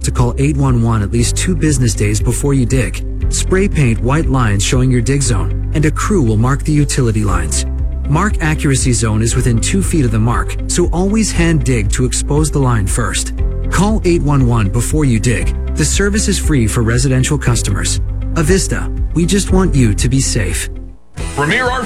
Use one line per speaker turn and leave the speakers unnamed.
out to call 811 at least 2 business days before you dig. Spray paint white lines showing your dig zone, and a crew will mark the utility lines. Mark accuracy zone is within 2 feet of the mark, so always hand dig to expose the line first. Call 811 before you dig. The service is free for residential customers. Avista, we just want you to be safe.
Premier